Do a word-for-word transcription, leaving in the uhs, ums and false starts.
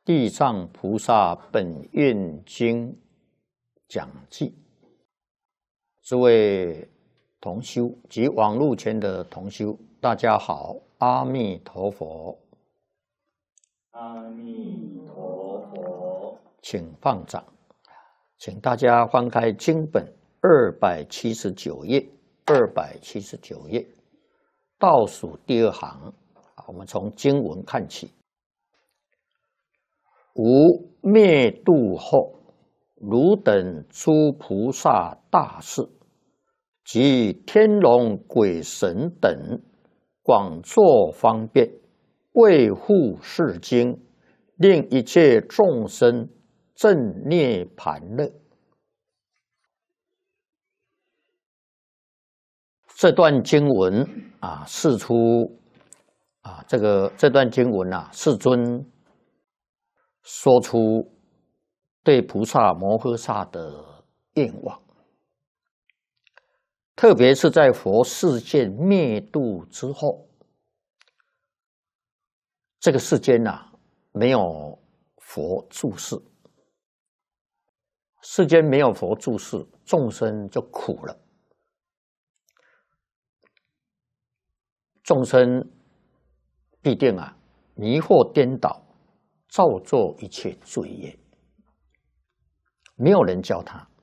地藏菩萨本愿经讲记，诸位同修及网络前的同修，大家好，阿弥陀佛。 阿弥陀佛， 请放掌，请大家翻开经本二百七十九页，二百七十九页倒数第二行，我们从经文看起。吾灭度后，汝等诸菩萨大士及天龙鬼神等，广作方便，为护世经，令一切众生证涅盘乐。这段经文啊，释出啊，这个这段经文啊，世尊说出对菩萨摩诃萨的愿望，特别是在佛世界灭度之后，这个世间啊，没有佛住世，世间没有佛住世，众生就苦了。众生必定啊迷惑颠倒，造作一切罪业，没有人教他。